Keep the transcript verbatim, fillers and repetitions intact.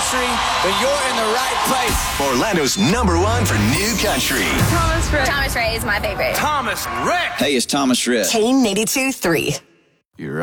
country, then you're in the right place. Orlando's number one for new country. Thomas Rhett. Thomas Rhett is my favorite. Thomas Rhett. Hey, it's Thomas Rhett. K eighty-two three.